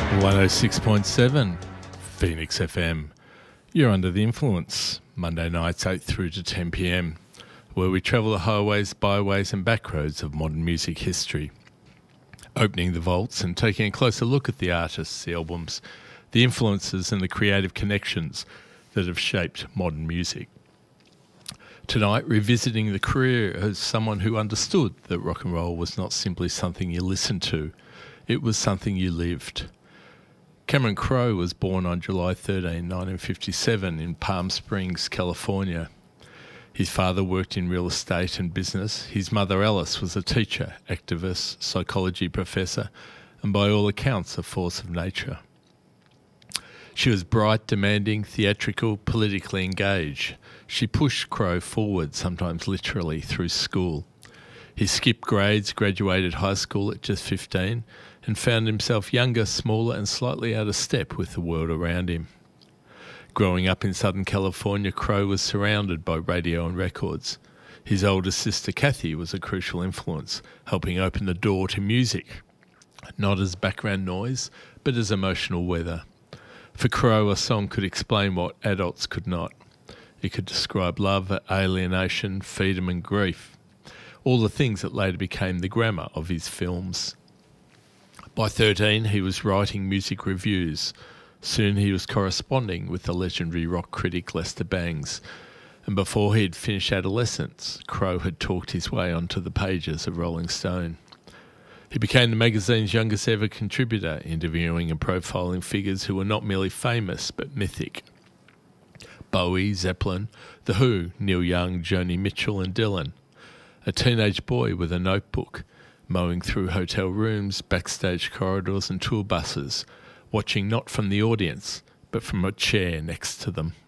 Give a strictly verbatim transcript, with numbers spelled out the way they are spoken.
one oh six point seven Phoenix F M. You're under the influence. Monday nights eight through to ten p m, where we travel the highways, byways and backroads of modern music history. Opening the vaults and taking a closer look at the artists, the albums, the influences and the creative connections that have shaped modern music. Tonight, revisiting the career as someone who understood that rock and roll was not simply something you listened to, it was something you lived. Cameron Crowe was born on July thirteenth, nineteen fifty-seven in Palm Springs, California. His father worked in real estate and business. His mother Alice was a teacher, activist, psychology professor, and by all accounts a force of nature. She was bright, demanding, theatrical, politically engaged. She pushed Crowe forward, sometimes literally, through school. He skipped grades, graduated high school at just fifteen, and found himself younger, smaller and slightly out of step with the world around him. Growing up in Southern California, Crowe was surrounded by radio and records. His older sister Kathy was a crucial influence, helping open the door to music, not as background noise, but as emotional weather. For Crowe, a song could explain what adults could not. It could describe love, alienation, freedom and grief, all the things that later became the grammar of his films. By thirteen, he was writing music reviews. Soon he was corresponding with the legendary rock critic Lester Bangs. And before he'd finished adolescence, Crowe had talked his way onto the pages of Rolling Stone. He became the magazine's youngest ever contributor, interviewing and profiling figures who were not merely famous but mythic. Bowie, Zeppelin, The Who, Neil Young, Joni Mitchell and Dylan. A teenage boy with a notebook, mowing through hotel rooms, backstage corridors and tour buses, watching not from the audience, but from a chair next to them.